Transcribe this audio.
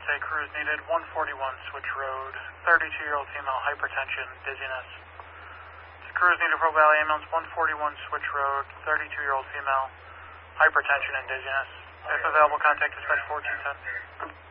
say crews needed 141 Switch Road, 32-year-old female, hypertension, dizziness. Crews needed Pearl Valley Ambulance 141 Switch Road, 32-year-old female, hypertension and dizziness. If available, contact dispatch 1410.